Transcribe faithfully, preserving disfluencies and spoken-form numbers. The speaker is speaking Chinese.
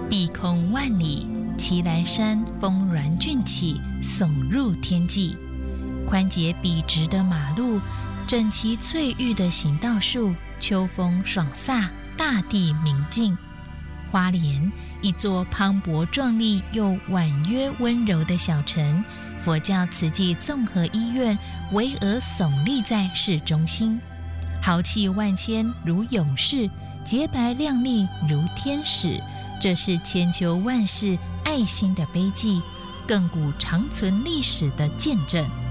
碧空万里，奇来山峰峦峻起，耸入天际。宽捷笔直的马路，整齐翠玉的行道树，秋风爽飒，大地明净。花莲，一座磅礴壮丽又婉约温柔的小城，佛教慈济综合医院巍峨耸立在市中心，豪气万千如勇士，洁白亮丽如天使。这是千秋万世爱心的碑记，亘古长存历史的见证。